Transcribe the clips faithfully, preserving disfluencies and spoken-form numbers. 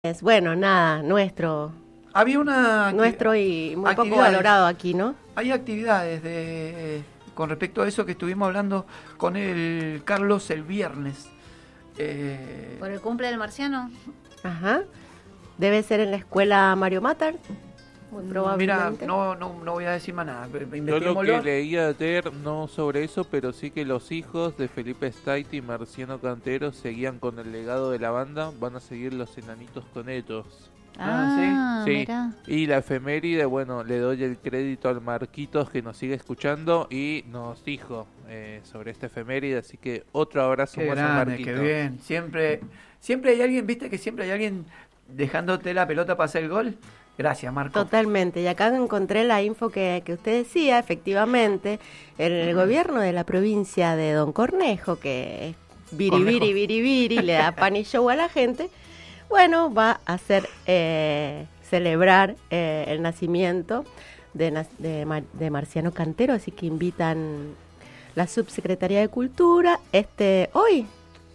Es, bueno, nada, nuestro, Había una nuestro y muy poco actividades. valorado aquí, ¿no? Hay actividades de con respecto a eso que estuvimos hablando con el Carlos el viernes. Eh, ¿Por el cumple del marciano? Ajá. Debe ser en la escuela Mario Matar, muy mira, probablemente. no, no, no voy a decir más nada. Yo lo que Investiguémoslo. leí ayer, no sobre eso, pero sí que los hijos de Felipe Staiti y Marciano Cantero seguían con el legado de la banda, van a seguir los enanitos con ellos. Ah, Ah, Sí, mirá. y la efeméride, bueno, le doy el crédito al Marquitos que nos sigue escuchando y nos dijo eh, sobre esta efeméride, así que otro abrazo Qué más a grande, Marquitos. qué bien. Siempre, siempre hay alguien, viste que siempre hay alguien dejándote la pelota para hacer el gol. Gracias, Marco. Totalmente, y acá encontré la info que, que usted decía, efectivamente, en el gobierno de la provincia de Don Cornejo, que es biribiri, Cornejo. biribiri, le da pan y show a la gente, bueno, va a hacer, eh, celebrar eh, el nacimiento de, na- de, Mar- de Marciano Cantero, así que invitan la Subsecretaría de Cultura, este, hoy,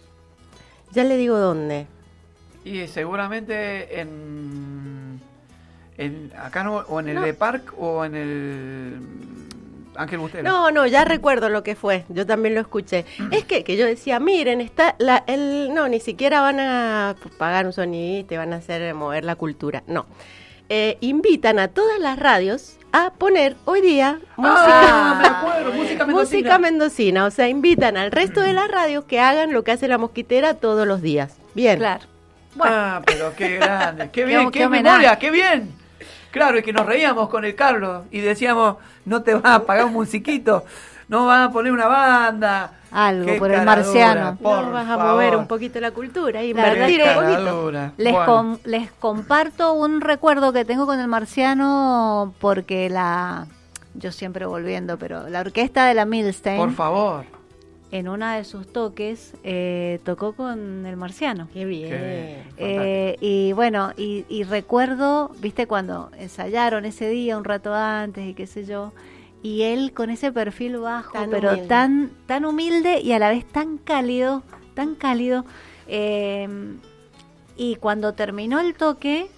ya le digo dónde. Y seguramente en, en acá no, o en el No. de Park o en el Ángel Bustero. No, no, ya recuerdo lo que fue, yo también lo escuché. Es que, que yo decía, miren, está la, el, no, ni siquiera van a pagar un sonidista y van a hacer mover la cultura, no. Eh, invitan a todas las radios a poner hoy día música, Ah, me acuerdo, música mendocina. música mendocina, o sea, invitan al resto de las radios que hagan lo que hace la Mosquitera todos los días. Bien. Claro. Ah, pero qué grande, qué bien, Qué qué, homenaje. memoria, qué bien. Claro, y que nos reíamos con el Carlos y decíamos, no te vas a pagar un musiquito, no vas a poner una banda. Algo Qué por el caradura, marciano. por No, vas a favor. mover un poquito la cultura y La invertir verdad un que- poquito. Caradura. Les, Bueno. com- les comparto un recuerdo que tengo con el marciano porque la... Yo siempre volviendo, pero la orquesta de la Milstein, Por favor. en una de sus toques, eh, tocó con el marciano. Qué bien. Qué Eh, y bueno, y, y recuerdo, viste, cuando ensayaron ese día un rato antes y qué sé yo, y él con ese perfil bajo, Tan pero humilde. tan tan humilde y a la vez tan cálido, tan cálido. eh, y cuando terminó el toque,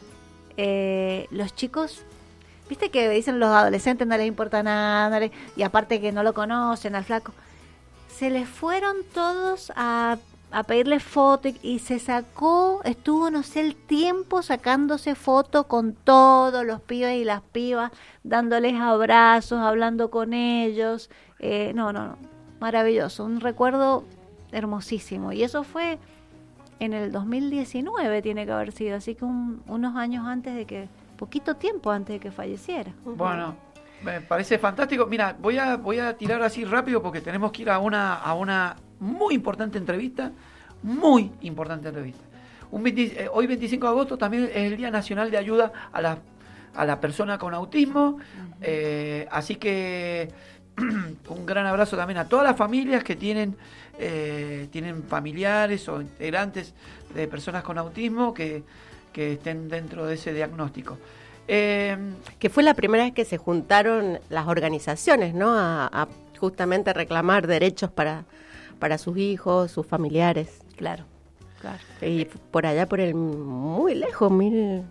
eh, los chicos, viste que dicen los adolescentes no les importa nada, no les- y aparte que no lo conocen al flaco, se les fueron todos a, a pedirle foto y, y se sacó, estuvo no sé el tiempo sacándose foto con todos los pibes y las pibas, dándoles abrazos, hablando con ellos. Eh, no, no, no, maravilloso, un recuerdo hermosísimo. Y eso fue en el dos mil diecinueve, tiene que haber sido, así que un- unos años antes de que, poquito tiempo antes de que falleciera. Bueno, me parece fantástico. Mira, voy a voy a tirar así rápido porque tenemos que ir a una a una muy importante entrevista, muy importante entrevista. Un veinte eh, hoy veinticinco de agosto también es el Día Nacional de Ayuda a la a la persona con autismo, eh, así que un gran abrazo también a todas las familias que tienen eh, tienen familiares o integrantes de personas con autismo que que estén dentro de ese diagnóstico. Eh, Que fue la primera vez que se juntaron las organizaciones, ¿no? A, a justamente reclamar derechos para, para sus hijos, sus familiares. Claro, claro. Y por allá, por el muy lejos, mil,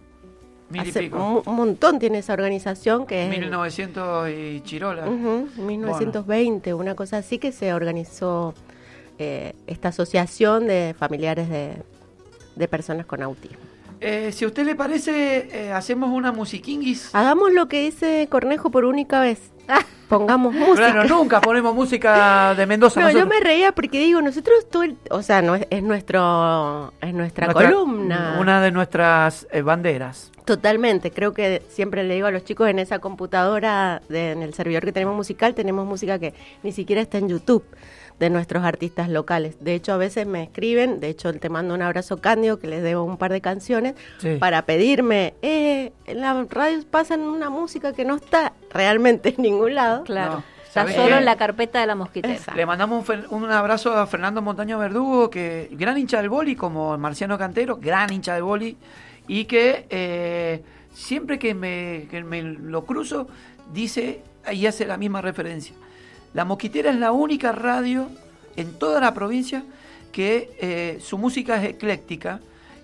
mil y hace pico. mu- un montón tiene esa organización que es mil novecientos y Chirola. Ujú, mil novecientos veinte, una cosa así que se organizó eh, esta asociación de familiares de, de personas con autismo. Eh, si a usted le parece, eh, hacemos una musiquinguis. Hagamos lo que dice Cornejo por única vez. Pongamos música. Claro, nunca ponemos música de Mendoza. No, yo nosotros. me reía porque digo, nosotros todo el, o sea, no es, es nuestro es nuestra, Nuestra- columna. Una de nuestras eh, banderas. Totalmente, creo que siempre le digo a los chicos en esa computadora, de- en el servidor que tenemos musical, tenemos música que ni siquiera está en YouTube de nuestros artistas locales. De hecho, a veces me escriben, de hecho te mando un abrazo Cándido, que les debo un par de canciones, Sí. para pedirme, eh, en la radio pasan una música que no está realmente en ningún lado. Claro. No, Está ¿sabés solo qué? en la carpeta de la mosquitera. Exacto. Le mandamos un, fe- un abrazo a Fernando Montaña Verdugo, que gran hincha del boli, como el Marciano Cantero, gran hincha del boli, y que eh, siempre que me, que me lo cruzo, dice y hace la misma referencia. La Mosquitera es la única radio en toda la provincia que eh, su música es ecléctica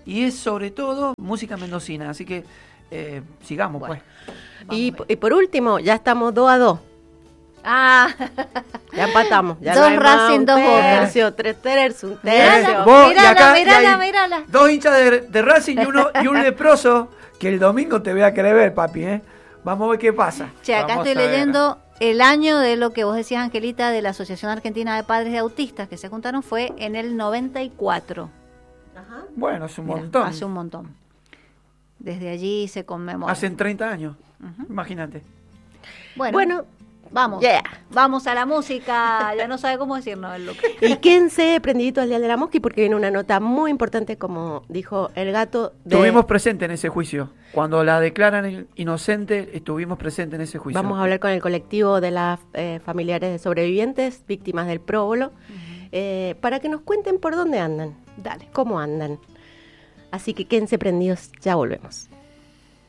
y es sobre todo música mendocina. Así que eh, sigamos, Bueno. pues. Y, Vamos. y por último, ya estamos dos a dos. Ah, Ya empatamos. Ya Dos no hay más Racing, un dos Boca. tercio, tres tercios, un Mirala, tercio. vos, y mírala, acá- y mírala, hay mírala. Dos hinchas de, de Racing y uno y un leproso que el domingo te voy a querer ver, papi, ¿eh? Vamos a ver qué pasa. Che, acá Vamos estoy a ver. leyendo el año de lo que vos decías, Angelita, de la Asociación Argentina de Padres de Autistas, que se juntaron, fue en el noventa y cuatro. Ajá. Bueno, es un Mirá, montón. hace un montón. Desde allí se conmemora. Hacen treinta años. Ujú. Imagínate. Bueno, Bueno, vamos. yeah. Vamos a la música. Ya no sabe cómo decirnos el look. Y quédense prendiditos al Día de la Mosca porque viene una nota muy importante, como dijo el gato. De... Estuvimos presentes en ese juicio. Cuando la declaran in- inocente, estuvimos presentes en ese juicio. Vamos a hablar con el colectivo de las eh, familiares de sobrevivientes, víctimas del próbolo, eh, para que nos cuenten por dónde andan, Dale. cómo andan. Así que quédense prendidos, ya volvemos.